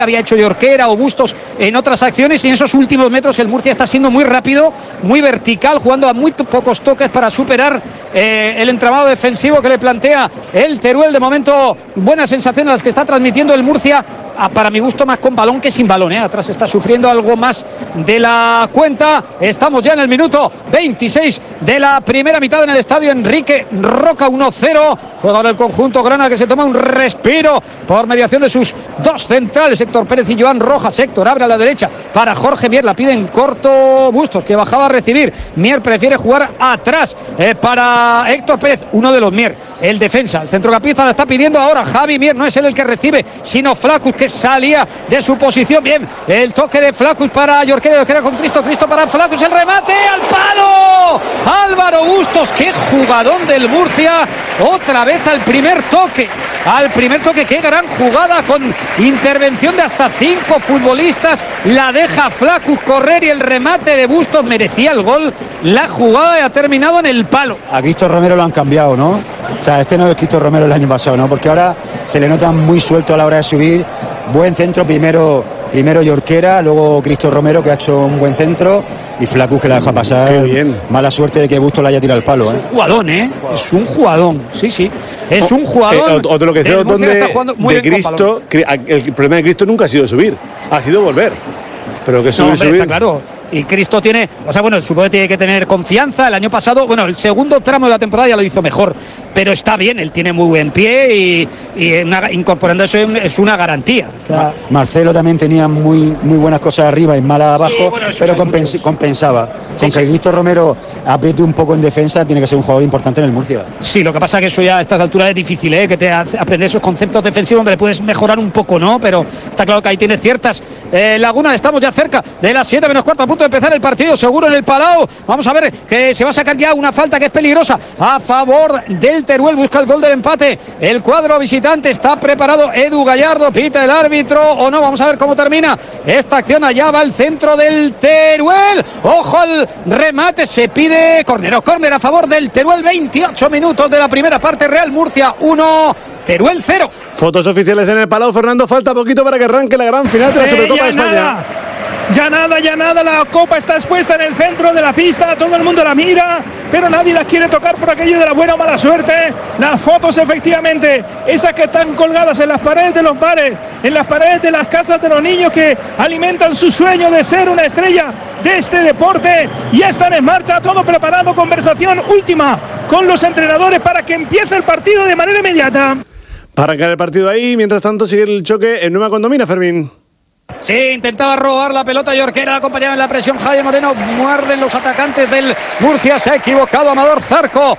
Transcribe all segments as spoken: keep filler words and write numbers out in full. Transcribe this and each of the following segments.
había hecho Jorquera o Bustos en otras acciones, y en esos últimos metros el Murcia está siendo muy rápido, muy vertical, jugando a muy pocos toques para superar eh, el entramado defensivo que le plantea el Teruel. De momento, buenas sensaciones las que está transmitiendo el Murcia, a, para mi gusto más con balón que sin balón, ¿eh? Atrás está sufriendo algo más de la cuenta. Estamos ya en el minuto veintiséis de la primera mitad en el estadio Enrique Roca. Uno cero, juega ahora el conjunto grana, que se toma un respiro por mediación de sus dos centrales, Héctor Pérez y Joan Rojas. Héctor abre a la derecha para Jorge Mier, la pide en corto Bustos, que bajaba a recibir. Mier prefiere jugar atrás eh, para Héctor Pérez, uno de los Mier, el defensa. El centrocampista la está pidiendo ahora Javi Mier, no es él el que recibe, sino Flacus, que salía de su posición. Bien, el toque de Flacus para Jorquera, Jorquera con Cristo, Cristo para Flacus, el remate al palo. Álvaro Bustos, qué jugadón del Murcia, otra vez al primer toque, al primer toque, qué gran jugada, con intervención de hasta cinco futbolistas, la deja Flacus correr y el remate de Bustos merecía el gol. La jugada ha terminado en el palo. A Cristo Romero lo han cambiado, ¿no? O sea, este no es Cristo Romero el año pasado, ¿no? Porque ahora se le nota muy suelto a la hora de subir. Buen centro, primero primero Jorquera, luego Cristo Romero, que ha hecho un buen centro, y Flacus, que la deja pasar. Qué bien. Mala suerte de que Bustos la haya tirado al palo, Es ¿eh? un jugadón, ¿eh? Es un jugadón, sí, sí. Es un jugadón. Eh, otro lo que decía donde de Cristo, el problema de Cristo nunca ha sido subir, ha sido volver. Pero que subir, no, hombre, subir. Está claro. Y Cristo tiene, o sea, bueno, supongo que tiene que tener confianza. El año pasado, bueno, el segundo tramo de la temporada ya lo hizo mejor, pero está bien, él tiene muy buen pie y, y una, incorporando eso es una garantía. O sea, Marcelo también tenía muy muy buenas cosas arriba y malas abajo, sí, bueno, pero compens compensaba. Sí, Con sí. que Cristo Romero apriete un poco en defensa, tiene que ser un jugador importante en el Murcia. sí, lo que pasa es que eso ya a estas alturas es difícil, ¿eh? Que te hace aprender esos conceptos defensivos, donde le puedes mejorar un poco, ¿no? Pero está claro que ahí tiene ciertas eh, lagunas. Estamos ya cerca de las siete menos cuarto, a punto de empezar el partido, seguro en el Palau. Vamos a ver que se va a sacar ya una falta que es peligrosa a favor del Teruel. Busca el gol del empate el cuadro visitante. Está preparado Edu Gallardo, pita el árbitro o no. Vamos a ver cómo termina esta acción. Allá va el centro del Teruel. Ojo al remate, se pide córner. Córner a favor del Teruel. veintiocho minutos de la primera parte. Real Murcia uno, Teruel cero. Fotos oficiales en el Palau, Fernando. Falta poquito para que arranque la gran final de la Sí, Supercopa de ya España. Nada. Ya nada, ya nada, la copa está expuesta en el centro de la pista, todo el mundo la mira, pero nadie la quiere tocar por aquello de la buena o mala suerte. Las fotos, efectivamente, esas que están colgadas en las paredes de los bares, en las paredes de las casas de los niños que alimentan su sueño de ser una estrella de este deporte, ya están en marcha, todo preparado, conversación última con los entrenadores para que empiece el partido de manera inmediata. Para arrancar el partido ahí, mientras tanto sigue el choque en Nueva Condomina, Fermín. Sí, intentaba robar la pelota Jorquera, acompañado en la presión Javier Moreno. Muerden los atacantes del Murcia. Se ha equivocado Amador Zarco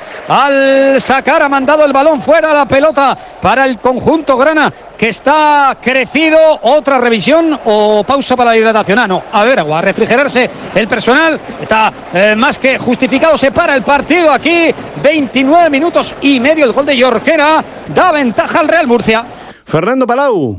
al sacar, ha mandado el balón fuera. La pelota para el conjunto grana, que está crecido. Otra revisión o pausa para la hidratación. Ah, no, a ver, agua, a refrigerarse el personal. Está eh, más que justificado. Se para el partido aquí. veintinueve minutos y medio. El gol de Jorquera da ventaja al Real Murcia. Fernando Palau.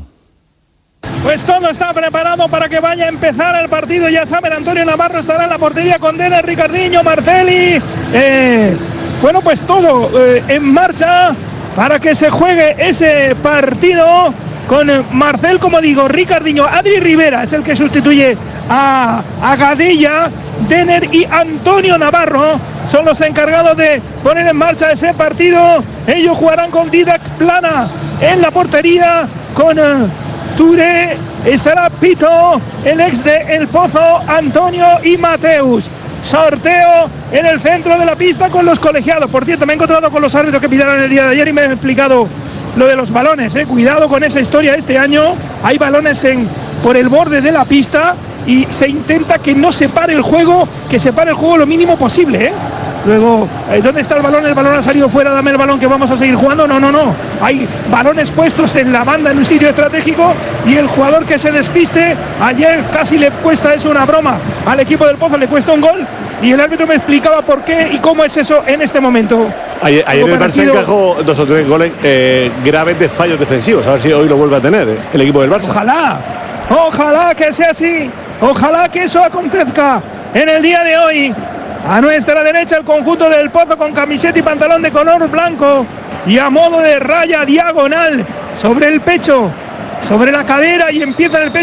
Pues todo está preparado para que vaya a empezar el partido. Ya saben, Antonio Navarro estará en la portería con Dene, Ricardinho, Martelli. Eh, bueno, pues todo eh, en marcha para que se juegue ese partido con Marcel, como digo, Ricardinho. Adri Rivera es el que sustituye a, a Gadella. Denner y Antonio Navarro son los encargados de poner en marcha ese partido. Ellos jugarán con Didac Plana en la portería, con Uh, Touré, estará Pito, el ex de El Pozo, Antonio y Mateus. Sorteo en el centro de la pista con los colegiados. Por cierto, me he encontrado con los árbitros que pitaron el día de ayer y me han explicado lo de los balones, ¿eh? Cuidado con esa historia este año. Hay balones en, por el borde de la pista y se intenta que no se pare el juego, que se pare el juego lo mínimo posible, ¿eh? Luego, ¿dónde está el balón? El balón ha salido fuera, dame el balón que vamos a seguir jugando. No, no, no. Hay balones puestos en la banda en un sitio estratégico y el jugador que se despiste, ayer casi le cuesta eso una broma al equipo del Pozo, le cuesta un gol y el árbitro me explicaba por qué y cómo es eso en este momento. Ayer, ayer el Barça encajó dos o tres goles eh, graves de fallos defensivos. A ver si hoy lo vuelve a tener eh, el equipo del Barça. Ojalá, ojalá que sea así. Ojalá que eso acontezca en el día de hoy. A nuestra derecha el conjunto del Pozo con camiseta y pantalón de color blanco y a modo de raya diagonal sobre el pecho sobre la cadera y empieza en el pecho.